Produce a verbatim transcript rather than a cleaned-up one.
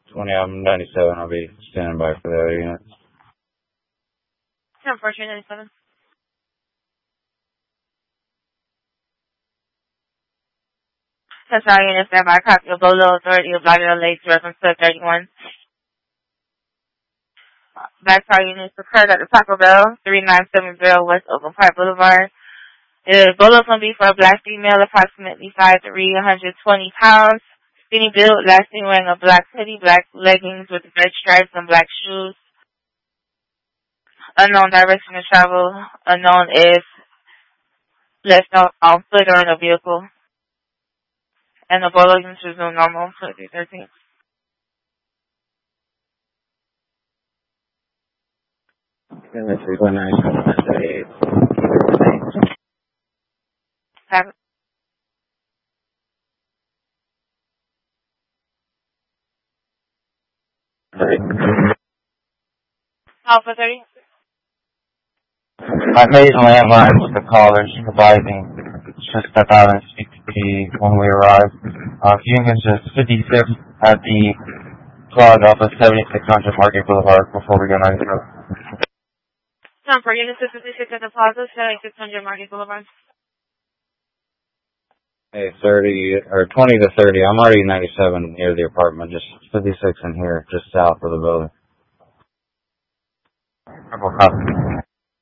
twenty, I'm ninety-seven. I'll be standing by for the other units. ten four, ninety-seven. That's our unit stand by. Copy of Bolo Authority of Lauderdale Lakes, reference to thirty-one. Back to our units occurred at the Taco Bell, three nine seven zero West Oakland Park Boulevard. The Bolo's going to be for a black female, approximately five three, one hundred twenty pounds. Skinny build, last seen wearing a black hoodie, black leggings with red stripes and black shoes. Unknown direction of travel. Unknown if left on, on foot or in a vehicle. And the Bolo units resume normal for the thirteenth. three nine seven eight. Have Alpha thirty. I made a landline with the callers advising to step out and speak to me when we arrive. Uh, Union's just fifty-six at the plug off of seventy-six hundred Market Boulevard before we go ninety road. Number unit fifty-six at the plaza, seventy-six hundred Market Boulevard. Hey, thirty, or twenty to thirty. I'm already ninety-seven near the apartment, just fifty-six in here, just south of the building. Copy.